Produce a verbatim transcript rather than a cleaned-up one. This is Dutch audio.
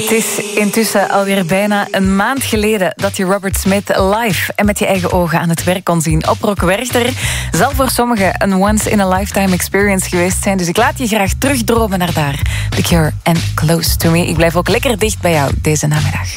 Het is intussen alweer bijna een maand geleden dat je Robert Smith live en met je eigen ogen aan het werk kon zien op Rock Werchter. Zal voor sommigen een once-in-a-lifetime experience geweest zijn, dus ik laat je graag terugdromen naar daar. The Cure en Close to Me. Ik blijf ook lekker dicht bij jou deze namiddag.